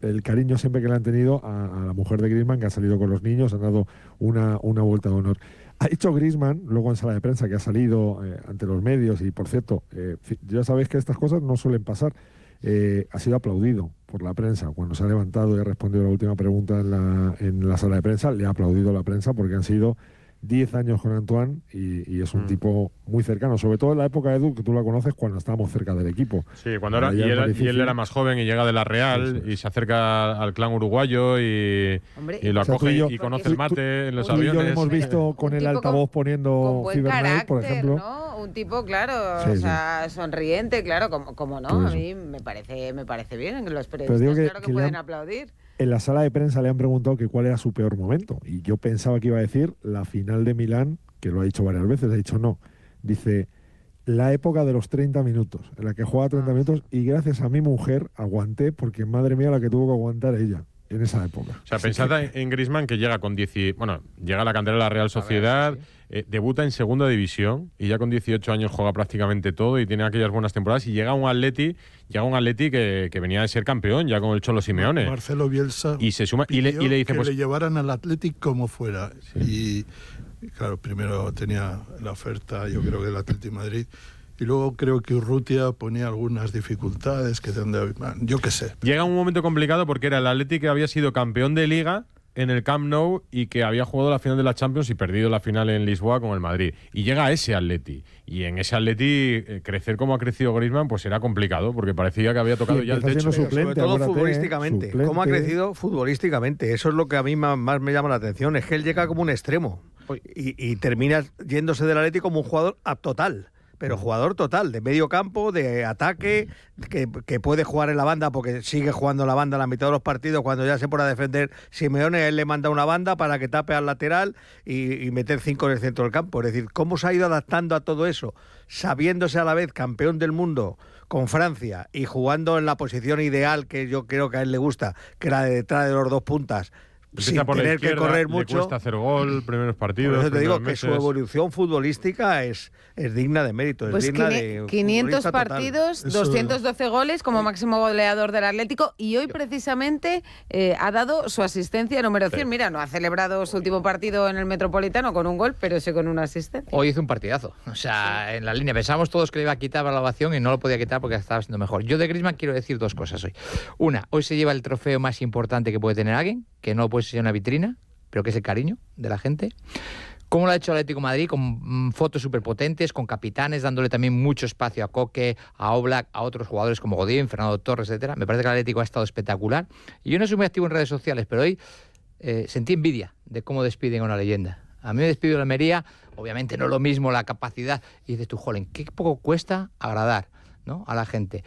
el cariño siempre que le han tenido a la mujer de Griezmann, que ha salido con los niños, han dado una vuelta de honor. Ha dicho Griezmann, luego en sala de prensa, que ha salido ante los medios, y por cierto, ya sabéis que estas cosas no suelen pasar, ha sido aplaudido por la prensa. Cuando se ha levantado y ha respondido la última pregunta en la sala de prensa, le ha aplaudido la prensa porque han sido 10 años con Antoine y es un tipo muy cercano, sobre todo en la época de Edu, que tú la conoces, cuando estábamos cerca del equipo. Sí, cuando él era más joven y llega de la Real y se acerca al clan uruguayo y lo acoge y conoce el mate en los aviones. Yo lo hemos visto con el altavoz poniendo Cibernet, por ejemplo. ¿No? Un tipo, claro, sonriente, claro, como no, a mí me parece bien, que los periodistas que pueden aplaudir. En la sala de prensa le han preguntado que cuál era su peor momento. Y yo pensaba que iba a decir la final de Milán, que lo ha dicho varias veces. Ha dicho no. Dice, la época de los 30 minutos, en la que juega 30 minutos, y gracias a mi mujer aguanté, porque madre mía la que tuvo que aguantar ella en esa época. O sea, pensad en Griezmann, que llega llega a la cantera de la Real Sociedad, debuta en segunda división y ya con 18 años juega prácticamente todo y tiene aquellas buenas temporadas, y llega un Atleti que venía de ser campeón ya con el Cholo Simeone. Marcelo Bielsa y se suma y le dice que le llevaran al Atleti como fuera. Sí. Y claro, primero tenía la oferta, yo creo que del Atleti Madrid. Y luego creo que Urrutia ponía algunas dificultades, yo qué sé. Llega un momento complicado porque era el Atleti que había sido campeón de Liga en el Camp Nou y que había jugado la final de la Champions y perdido la final en Lisboa con el Madrid. Y llega a ese Atleti. Y en ese Atleti, crecer como ha crecido Griezmann, pues era complicado, porque parecía que había tocado ya el techo. Sobre todo futbolísticamente. ¿Cómo ha crecido futbolísticamente? Eso es lo que a mí más me llama la atención. Es que él llega como un extremo. Y termina yéndose del Atleti como un jugador total. Pero jugador total, de medio campo, de ataque, que puede jugar en la banda porque sigue jugando en la banda a la mitad de los partidos. Cuando ya se pone a defender Simeone, él le manda una banda para que tape al lateral y meter 5 en el centro del campo. Es decir, ¿cómo se ha ido adaptando a todo eso? Sabiéndose a la vez campeón del mundo con Francia y jugando en la posición ideal que yo creo que a él le gusta, que era de detrás de los dos puntas, sin tener que correr mucho. Le cuesta hacer gol, primeros partidos. Por eso te digo que su evolución futbolística es digna de mérito. Pues es digna de 500 partidos, 212 goles como máximo goleador del Atlético, y hoy precisamente ha dado su asistencia número 100. Mira, no ha celebrado su último partido en el Metropolitano con un gol, pero sí con una asistencia. Hoy hizo un partidazo. O sea, en la línea pensábamos todos que le iba a quitar la ovación y no lo podía quitar porque estaba siendo mejor. Yo de Griezmann quiero decir dos cosas hoy. Una, hoy se lleva el trofeo más importante que puede tener alguien, que no puede ser una vitrina, pero que es el cariño de la gente. Como lo ha hecho el Atlético de Madrid, con fotos súper potentes, con capitanes, dándole también mucho espacio a Coque, a Oblak, a otros jugadores como Godín, Fernando Torres, etcétera. Me parece que el Atlético ha estado espectacular. Y yo no soy muy activo en redes sociales, pero hoy sentí envidia de cómo despiden a una leyenda. A mí me despidió la Almería, obviamente no es lo mismo la capacidad. Y dices tú, jolín, qué poco cuesta agradar, ¿no?, a la gente.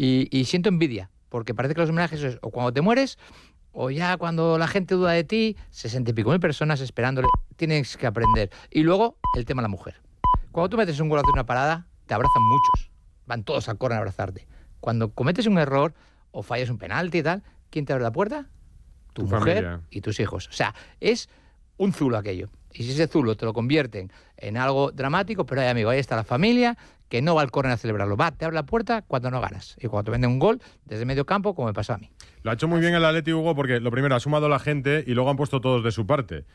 Y siento envidia, porque parece que los homenajes es o cuando te mueres, o ya cuando la gente duda de ti, 60 y pico mil personas esperándole. Tienes que aprender. Y luego, el tema de la mujer. Cuando tú metes un gol, haces una parada, te abrazan muchos. Van todos al córner a abrazarte. Cuando cometes un error o fallas un penalti y tal, ¿quién te abre la puerta? Tu mujer familia y tus hijos. O sea, es un zulo aquello. Y si ese zulo te lo convierten en algo dramático, pero amigo, ahí está la familia, que no va al córner a celebrarlo. Te abre la puerta cuando no ganas. Y cuando te venden un gol desde medio campo, como me pasó a mí. Lo ha hecho muy bien el Atleti, Hugo, porque lo primero ha sumado a la gente y luego han puesto todos de su parte.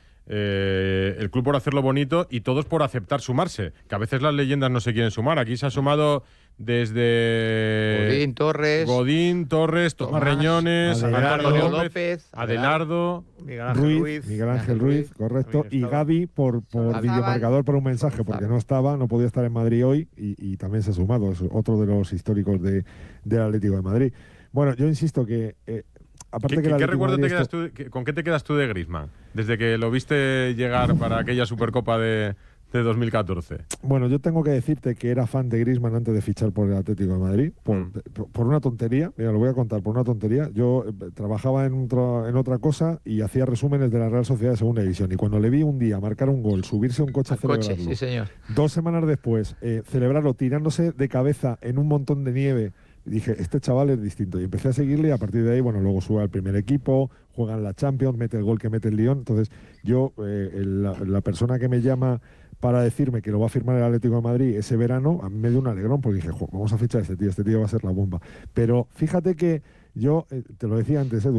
El club por hacerlo bonito y todos por aceptar sumarse, que a veces las leyendas no se quieren sumar. Aquí se ha sumado desde Godín, Torres, Tomás Reñones, Antonio López, Adelardo, Miguel Ángel Ruiz, correcto, y Gavi por videomarcador, por un mensaje, porque no podía estar en Madrid hoy y también se ha sumado. Es otro de los históricos del Atlético de Madrid. Bueno, yo insisto que aparte ¿Qué recuerdo te quedas tú? ¿Con qué te quedas tú de Griezmann? Desde que lo viste llegar para aquella Supercopa de 2014. Bueno, yo tengo que decirte que era fan de Griezmann antes de fichar por el Atlético de Madrid, por una tontería. Mira, lo voy a contar, por una tontería. Yo trabajaba en otra cosa y hacía resúmenes de la Real Sociedad de Segunda División. Y cuando le vi un día marcar un gol, subirse a un coche a celebrarlo, sí, señor. 2 semanas después, celebrarlo tirándose de cabeza en un montón de nieve, dije, este chaval es distinto. Y empecé a seguirle y a partir de ahí, bueno, luego sube al primer equipo, juega en la Champions, mete el gol que mete el Lyon. Entonces, yo, la persona que me llama para decirme que lo va a firmar el Atlético de Madrid ese verano, a mí me dio un alegrón porque dije, vamos a fichar a este tío va a ser la bomba. Pero fíjate que yo, te lo decía antes, Edu,